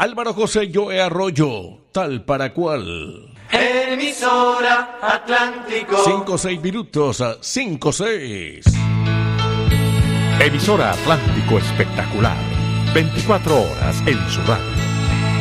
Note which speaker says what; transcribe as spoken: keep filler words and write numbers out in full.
Speaker 1: Álvaro José Joe Arroyo, tal para cual.
Speaker 2: Emisora Atlántico.
Speaker 1: Cinco, seis minutos, cinco, seis.
Speaker 3: Emisora Atlántico Espectacular. veinticuatro horas en su radio.